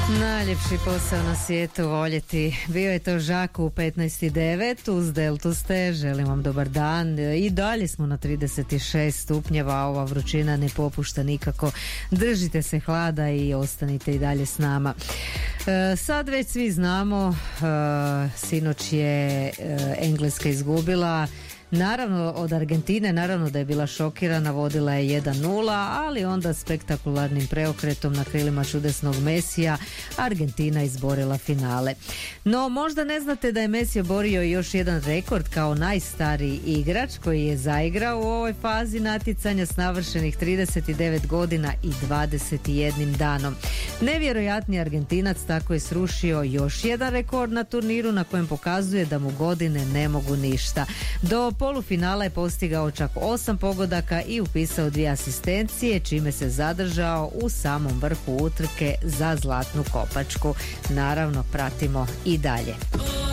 Najljepši posao na svijetu voljeti. Bio je to Žaku u 15.9 uz Deltu ste. Želim vam dobar dan. I dalje smo na 36 stupnjeva. Ova vrućina ne popušta nikako. Držite se hlada i ostanite i dalje s nama. Sad već svi znamo, sinoć je Engleska izgubila. Naravno od Argentine, naravno da je bila šokirana, vodila je 1-0, ali onda spektakularnim preokretom na krilima čudesnog Mesija Argentina izborila finale. No možda ne znate da je Messi oborio još jedan rekord kao najstariji igrač koji je zaigrao u ovoj fazi natjecanja s navršenih 39 godina i 21 danom. Nevjerojatni Argentinac tako je srušio još jedan rekord na turniru na kojem pokazuje da mu godine ne mogu ništa. Do polufinala je postigao čak 8 pogodaka i upisao 2 asistencije, čime se zadržao u samom vrhu utrke za zlatnu kopačku. Naravno, pratimo i dalje.